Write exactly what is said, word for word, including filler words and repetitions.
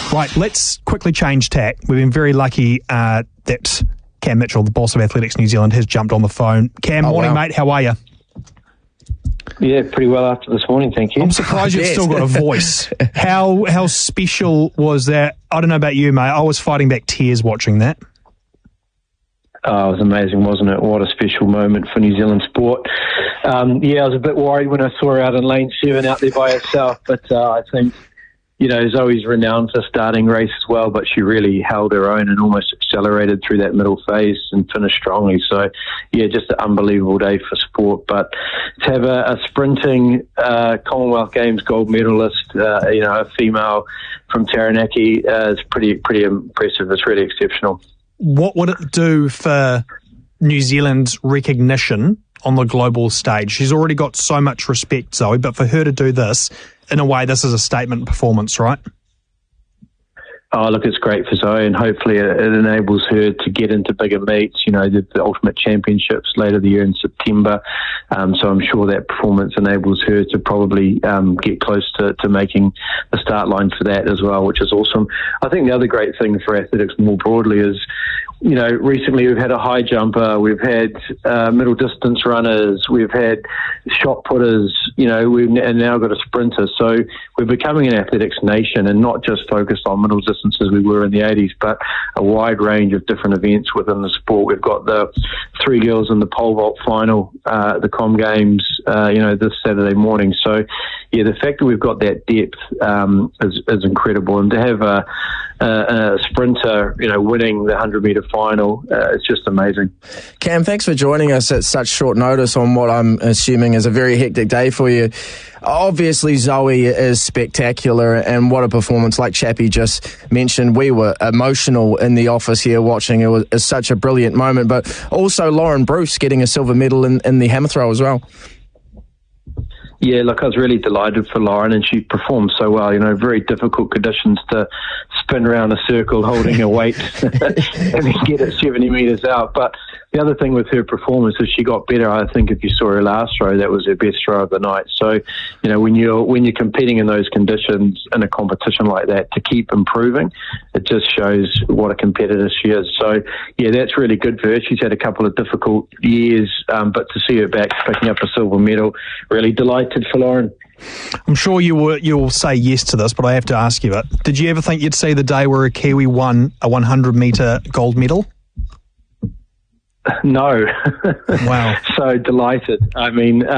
Right, let's quickly change tack. We've been very lucky uh, that Cam Mitchell, the boss of Athletics New Zealand, has jumped on the phone. Cam, oh, morning, wow. mate. How are you? Yeah, pretty well after this morning, thank you. I'm surprised you've still got a voice. How how special was that? I don't know about you, mate. I was fighting back tears watching that. Oh, it was amazing, wasn't it? What a special moment for New Zealand sport. Um, yeah, I was a bit worried when I saw her out in lane seven out there by herself, but uh, I think, you know, Zoe's renowned for starting race as well, but she really held her own and almost accelerated through that middle phase and finished strongly. So, yeah, just an unbelievable day for sport. But to have a, a sprinting uh, Commonwealth Games gold medalist, uh, you know, a female from Taranaki, uh, is pretty, pretty impressive. It's really exceptional. What would it do for New Zealand's recognition on the global stage? She's already got so much respect, Zoe, but for her to do this, in a way, this is a statement performance, right? Oh, look, it's great for Zoe, and hopefully it, it enables her to get into bigger meets, you know, the, the Ultimate Championships later the year in September. Um, so I'm sure that performance enables her to probably um, get close to, to making the start line for that as well, which is awesome. I think the other great thing for athletics more broadly is, you know, recently we've had a high jumper, we've had uh, middle distance runners, we've had shot putters, you know, we've and now got a sprinter. So we're becoming an athletics nation and not just focused on middle distance as we were in the eighties, but a wide range of different events within the sport. We've got the three girls in the pole vault final uh, at the Com Games, uh, you know, this Saturday morning. So, yeah, the fact that we've got that depth um, is, is incredible. And to have a, a, a sprinter, you know, winning the one hundred metre final, uh, it's just amazing. Cam, thanks for joining us at such short notice on what I'm assuming is a very hectic day for you. Obviously, Zoe is spectacular, and what a performance. Like Chappie just mentioned, we were emotional in the office here watching. It was, it was such a brilliant moment, but also Lauren Bruce getting a silver medal in, in the hammer throw as well. Yeah, look, I was really delighted for Lauren, and she performed so well. You know, very difficult conditions to spin around a circle holding a weight and then get it seventy metres out. But the other thing with her performance is she got better. I think if you saw her last throw, that was her best throw of the night. So, you know, when you're when you're competing in those conditions in a competition like that, to keep improving, it just shows what a competitor she is. So, yeah, that's really good for her. She's had a couple of difficult years, um, but to see her back picking up a silver medal, really delighted for Lauren. I'm sure you will, you will say yes to this, but I have to ask you it. Did you ever think you'd see the day where a Kiwi won a one hundred metre gold medal? No. Wow. So delighted. I mean,